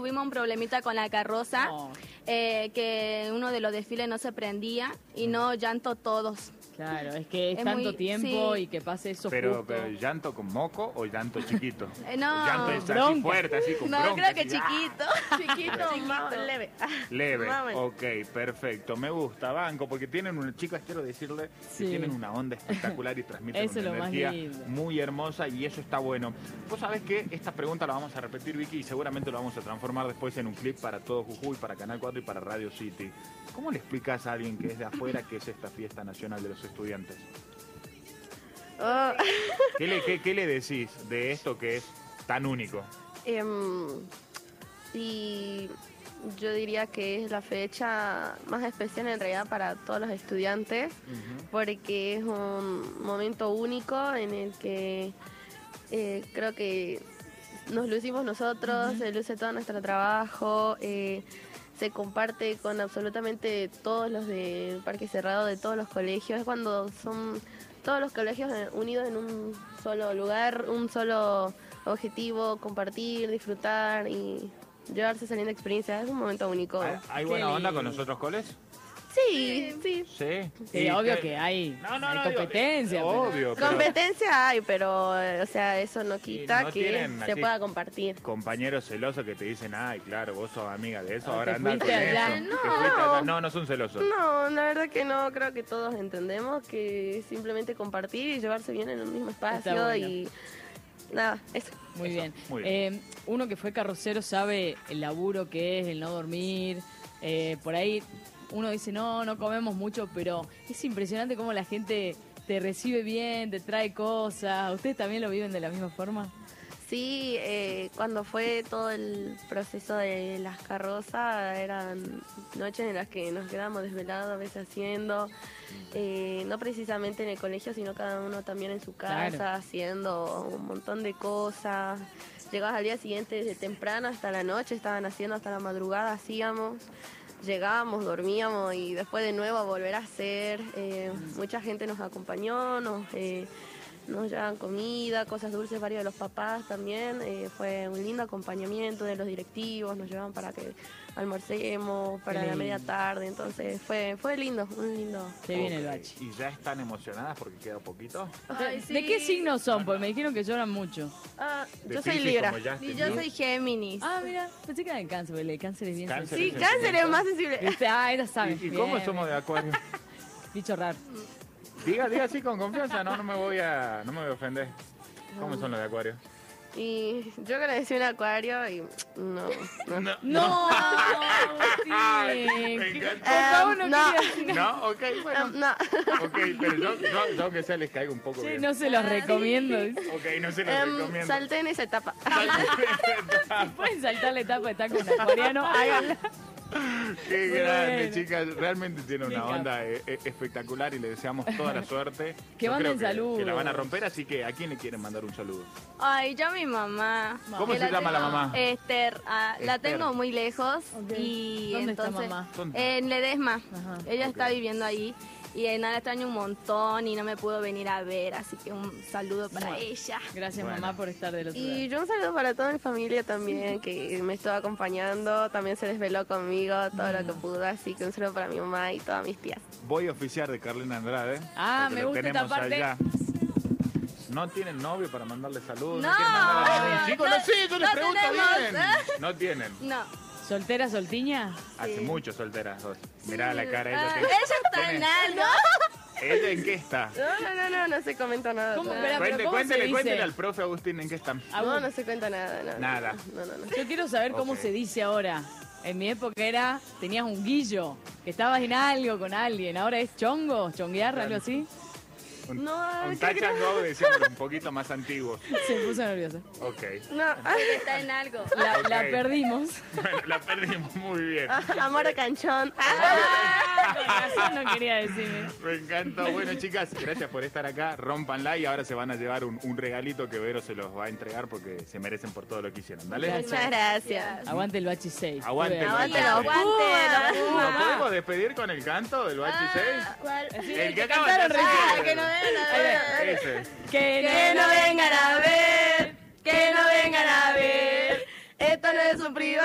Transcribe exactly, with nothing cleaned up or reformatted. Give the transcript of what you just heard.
tuvimos un problemita con la carroza, No. eh, que uno de los desfiles no se prendía y no llanto todos. Claro, es que es, Es tanto muy- tiempo sí. y que pase eso Pero, justo. pero ¿llanto con moco o llanto chiquito? Eh, no. Llanto es así Bronca. fuerte, así con No, bronca, creo que así, ¡ah! chiquito. Chiquito, más leve. Leve, Más o menos. ok, perfecto, me gusta, banco, porque tienen una, chicas, quiero decirle Sí. que tienen una onda espectacular y transmiten Eso es una lo más energía lindo. muy hermosa y eso está bueno. Vos sabés que esta pregunta la vamos a repetir, Vicky, y seguramente lo vamos a transformar después en un clip para todo Jujuy, para Canal cuatro y para Radio City. ¿Cómo le explicas a alguien que es de afuera qué es esta fiesta nacional de los estudiantes? Oh, ¿Qué le, qué, qué le decís de esto que es tan único? em, y yo diría que es la fecha más especial en realidad para todos los estudiantes, porque es un momento único en el que eh, creo que nos lucimos nosotros, se luce todo nuestro trabajo, eh, se comparte con absolutamente todos los del Parque Cerrado, de todos los colegios. Es cuando son todos los colegios eh, unidos en un solo lugar, un solo objetivo, compartir, disfrutar y llevarse esa linda experiencia. Es un momento único. ¿Hay, hay buena Qué onda con lindo. los otros coles? Sí, sí. Sí. Sí, Y obvio te- que hay, No, no, hay no, digo, competencia. eh, pero- obvio, pero Competencia hay, pero eh, o sea, eso no quita no que tienen se así pueda compartir. compañeros celosos que te dicen, ay, claro, vos sos amiga de eso, Ah, ahora te anda con fuiste allá. eso. No. Te fuiste allá. No, no son celosos. No, la verdad que no, creo que todos entendemos que es simplemente compartir y llevarse bien en un mismo espacio bueno. y nada, eso. Muy Eso, bien. muy bien. Eh, uno que fue carrocero sabe el laburo que es, el no dormir. Eh, por ahí uno dice, no, no comemos mucho, pero es impresionante cómo la gente te recibe bien, te trae cosas. ¿Ustedes también lo viven de la misma forma? Sí, eh, cuando fue todo el proceso de las carrozas, eran noches en las que nos quedábamos desvelados a veces haciendo, eh, no precisamente en el colegio, sino cada uno también en su casa, Claro. haciendo un montón de cosas. Llegabas al día siguiente desde temprano hasta la noche, estaban haciendo hasta la madrugada, hacíamos. Llegábamos, dormíamos y después de nuevo a volver a hacer. Eh, mucha gente nos acompañó, nos, eh, nos llevaban comida, cosas dulces, varios de los papás también. Eh, fue un lindo acompañamiento de los directivos, nos llevaban para que almorcemos, para Qué la lindo. media tarde. Entonces fue, fue lindo, un lindo. Qué viene el Ok. bache. ¿Y ya están emocionadas porque queda poquito? Ay, ¿De qué sí. signos son? Porque me dijeron que lloran mucho. Ah, De yo soy Piscis, Libra. como Justin Y yo Bieber. soy Géminis. Ah, mira, pensé que era de cáncer, porque el cáncer es bien Cáncer. sensible. Sí, cáncer es más sensible. ¿Viste? Ah, ella sabe. ¿Y, y Bien, cómo bien. somos de acuario? Bicho raro. Diga, diga así con confianza, no, no me voy a, no me voy a ofender. ¿Cómo son los de acuario? Y yo conocí un acuario y no, no. No, sí. Me Por encanta. favor, no, Eh, no. quería- No, ok, No, bueno. no. Ok, pero yo, yo, yo aunque sea les caigo un poco Sí, bien. no se los recomiendo. Ok, no se los Em, recomiendo. salté en esa etapa. Pueden saltar la etapa de estar con un acuariano, háganla. Qué Muy grande, bueno. chicas. Realmente tiene Me una encanta. onda eh, eh, espectacular y le deseamos toda la suerte. Que Yo manden creo saludos. Que la van a romper, así que ¿a quién le quieren mandar un saludo? Ay, yo a mi mamá. ¿Cómo Que se llama la tengo- mamá? Esther. Ah, la Esther. tengo muy lejos. Ok. Y ¿Dónde está entonces, mamá? ¿Dónde? En Ledesma. Ajá. Ella Ok. está viviendo ahí. Y eh, nada, la extraño un montón y no me pudo venir a ver. Así que un saludo para Mua. ella. Gracias, Bueno. mamá, por estar del otro Y lado. yo un saludo para toda mi familia también, que me estuvo acompañando, también se desveló conmigo todo lo que pudo, así que un saludo para mi mamá y todas mis tías. Voy a oficiar de Carlina Andrade. Ah, porque me lo gusta esta tenemos parte. allá. ¿No tienen novio para mandarle saludos? No, quieren mandarle a no, ningún chico? No, no, sé, yo les no pregunto tenemos. bien. No tienen. No. ¿Soltera, soltiña? Hace mucho solteras dos. Mirá la cara Ah, ella. ella está ¿Tiene? en algo. ¿Ella en qué está? No, no, no, no, no se comenta nada. ¿Cómo? nada. Espera, pero Cuente, ¿cómo se cuéntele, dice? cuéntele al profe Agustín en qué están. Ah, No, bueno. no se cuenta nada. No, no, Nada. No, no, no. Yo quiero saber cómo Ok. se dice ahora. En mi época era, tenías un guillo, que estabas en algo con alguien. Ahora es chongo, chonguear, algo así. Un, No, un creo que touch and go, decíamos, un poquito más antiguos. Se puso nerviosa. Ok. No, Está en algo. La, la Ok. perdimos. Bueno, la perdimos muy bien. ah, amor a canchón. Ah, con razón no quería decirme. Me encanta. Bueno, chicas, gracias por estar acá. Rómpanla y ahora se van a llevar un, un regalito que Vero se los va a entregar porque se merecen por todo lo que hicieron. ¿Dale? Gracias. Muchas gracias. Aguante el bachi seis. Aguante el Aguante bachi los seis. Aguante. ¿Nos podemos despedir con el canto del Bachi seis? ¿Cuál? El que acaba de cantaron hacer. Ah, que no vengan a ver. Ese. Que, Que no vengan a ver. Que no vengan a ver. Esto no es un privado.